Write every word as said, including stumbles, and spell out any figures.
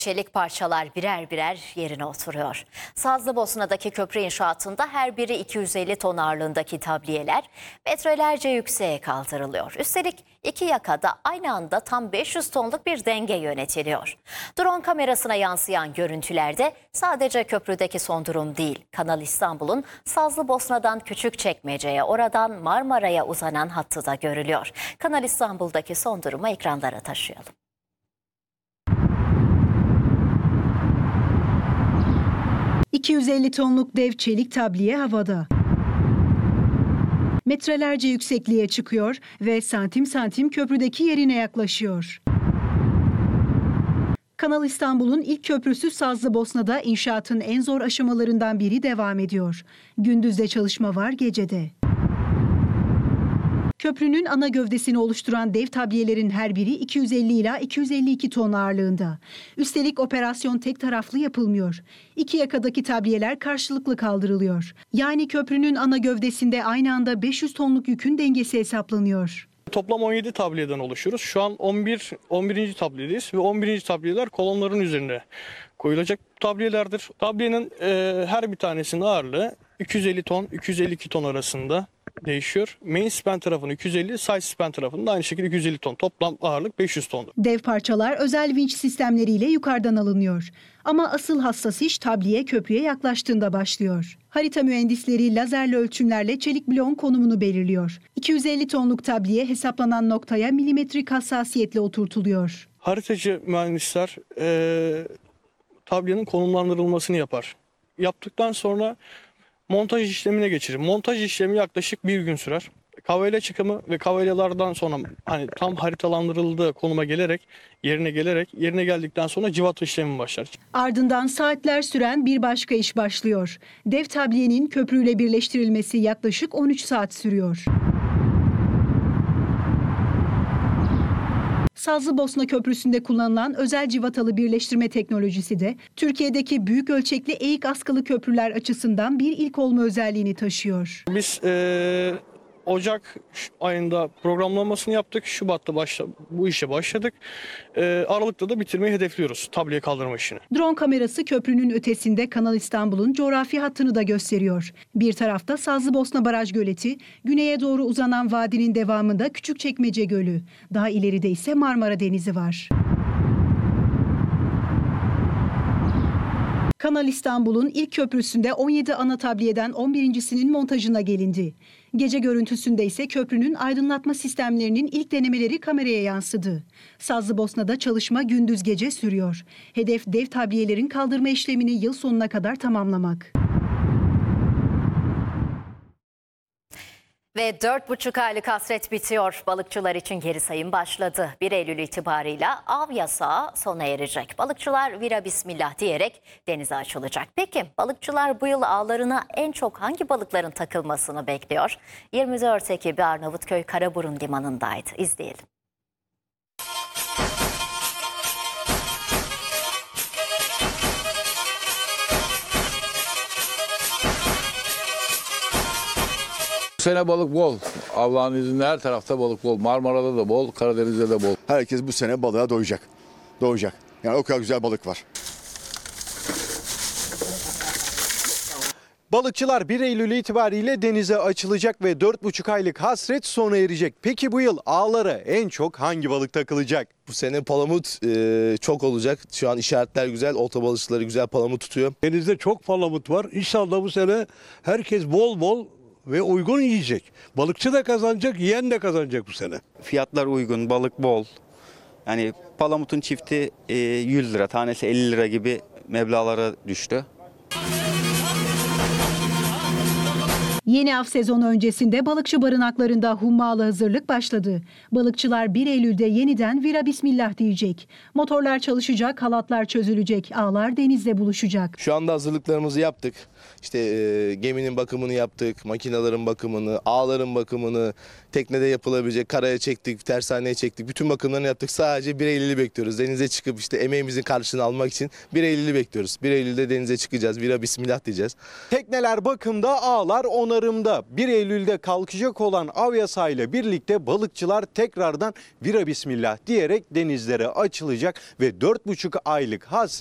Çelik parçalar birer birer yerine oturuyor. Sazlıbosna'daki köprü inşaatında her biri iki yüz elli ton ağırlığındaki tabliyeler metrelerce yükseğe kaldırılıyor. Üstelik iki yakada aynı anda tam beş yüz tonluk bir denge yönetiliyor. Drone kamerasına yansıyan görüntülerde sadece köprüdeki son durum değil, Kanal İstanbul'un Sazlıbosna'dan Küçükçekmece'ye, oradan Marmara'ya uzanan hattı da görülüyor. Kanal İstanbul'daki son durumu ekranlara taşıyalım. iki yüz elli tonluk dev çelik tabliye havada. Metrelerce yüksekliğe çıkıyor ve santim santim köprüdeki yerine yaklaşıyor. Kanal İstanbul'un ilk köprüsü Sazlıbosna'da inşaatın en zor aşamalarından biri devam ediyor. Gündüzde çalışma var, gecede. Köprünün ana gövdesini oluşturan dev tabliyelerin her biri iki yüz elli ila iki yüz elli iki ton ağırlığında. Üstelik operasyon tek taraflı yapılmıyor. İki yakadaki tabliyeler karşılıklı kaldırılıyor. Yani köprünün ana gövdesinde aynı anda beş yüz tonluk yükün dengesi hesaplanıyor. Toplam on yedi tabliyeden oluşuyoruz. Şu an on bir on birinci tabliyedeyiz ve on birinci tabliyeler kolonların üzerine koyulacak tabliyelerdir. Tabliyenin e, her bir tanesinin ağırlığı iki yüz elli ton iki yüz elli iki ton arasında değişiyor. Main span tarafının iki yüz elli, side span tarafının da aynı şekilde iki yüz elli ton. Toplam ağırlık beş yüz tondur. Dev parçalar özel vinç sistemleriyle yukarıdan alınıyor. Ama asıl hassas iş tabliye köprüye yaklaştığında başlıyor. Harita mühendisleri lazerli ölçümlerle çelik bloğun konumunu belirliyor. iki yüz elli tonluk tabliye hesaplanan noktaya milimetrik hassasiyetle oturtuluyor. Haritacı mühendisler e, tabliyenin konumlandırılmasını yapar. Yaptıktan sonra montaj işlemine geçirir. Montaj işlemi yaklaşık bir gün sürer. Kavelya çıkımı ve kavelyalardan sonra hani tam haritalandırıldığı konuma gelerek, yerine gelerek, yerine geldikten sonra cıvata işlemi başlar. Ardından saatler süren bir başka iş başlıyor. Dev tabliyenin köprüyle birleştirilmesi yaklaşık on üç saat sürüyor. Sazlıbosna Köprüsü'nde kullanılan özel cıvatalı birleştirme teknolojisi de Türkiye'deki büyük ölçekli eğik askılı köprüler açısından bir ilk olma özelliğini taşıyor. Biz e, Ocak ayında programlamasını yaptık. Şubat'ta başla, bu işe başladık. E, Aralık'ta da bitirmeyi hedefliyoruz tabliye kaldırma işini. Drone kamerası köprünün ötesinde Kanal İstanbul'un coğrafi hattını da gösteriyor. Bir tarafta Sazlıbosna Baraj Göleti, güneye doğru uzanan vadinin devamında Küçükçekmece Gölü. Daha ileride ise Marmara Denizi var. Kanal İstanbul'un ilk köprüsünde on yedi ana tabliyeden on birincisinin montajına gelindi. Gece görüntüsünde ise köprünün aydınlatma sistemlerinin ilk denemeleri kameraya yansıdı. Sazlıbosna'da çalışma gündüz gece sürüyor. Hedef dev tabliyelerin kaldırma işlemini yıl sonuna kadar tamamlamak. Ve dört buçuk aylık hasret bitiyor. Balıkçılar için geri sayım başladı. bir Eylül itibarıyla av yasağı sona erecek. Balıkçılar vira bismillah diyerek denize açılacak. Peki balıkçılar bu yıl ağlarına en çok hangi balıkların takılmasını bekliyor? yirmi dört ekibi Arnavutköy Karaburun limanındaydı. İzleyelim. Bu sene balık bol. Allah'ın izniyle her tarafta balık bol. Marmara'da da bol, Karadeniz'de de bol. Herkes bu sene balığa doyacak. Doyacak. Yani o kadar güzel balık var. Balıkçılar bir Eylül itibariyle denize açılacak ve dört buçuk aylık hasret sona erecek. Peki bu yıl ağlara en çok hangi balık takılacak? Bu sene palamut e, çok olacak. Şu an işaretler güzel. Olta balıkçıları güzel palamut tutuyor. Denizde çok palamut var. İnşallah bu sene herkes bol bol ve uygun yiyecek. Balıkçı da kazanacak, yiyen de kazanacak bu sene. Fiyatlar uygun, balık bol. Yani palamutun çifti e, yüz lira, tanesi elli lira gibi meblağlara düştü. Yeni av sezonu öncesinde balıkçı barınaklarında hummalı hazırlık başladı. Balıkçılar bir Eylül'de yeniden vira bismillah diyecek. Motorlar çalışacak, halatlar çözülecek, ağlar denizde buluşacak. Şu anda hazırlıklarımızı yaptık. İşte e, geminin bakımını yaptık, makinelerin bakımını, ağların bakımını, teknede yapılabilecek, karaya çektik, tersaneye çektik. Bütün bakımlarını yaptık. Sadece bir Eylül'ü bekliyoruz. Denize çıkıp işte emeğimizin karşılığını almak için bir Eylül'ü bekliyoruz. bir Eylül'de denize çıkacağız, vira bismillah diyeceğiz. Tekneler bakımda, ağlar onarılacak. onarımda bir Eylül'de kalkacak olan av yasağıyla birlikte balıkçılar tekrardan vira bismillah diyerek denizlere açılacak ve dört buçuk aylık hasret